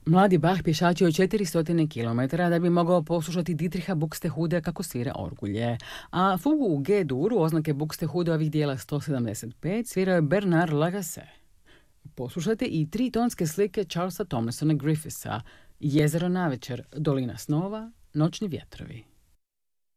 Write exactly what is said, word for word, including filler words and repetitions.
Mladi Bach pješačio je četiristo kilometara da bi mogao poslušati Dietricha Buxtehude kako svira orgulje, a fugu u G-duru oznake Buxtehudeovih dijela sto sedamdeset pet svirao je Bernard Lagacé. Poslušajte i tri tonske slike Charlesa Tomlinsona Griffithsa, Jezero navečer, Dolina snova, Noćni vjetrovi.